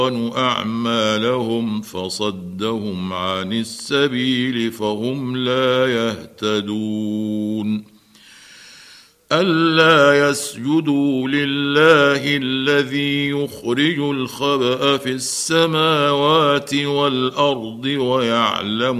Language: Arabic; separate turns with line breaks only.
أعمالهم فصدهم عن السبيل فهم لا يهتدون ألا يسجدوا لله الذي يخرج الخبأ في السماوات والأرض ويعلم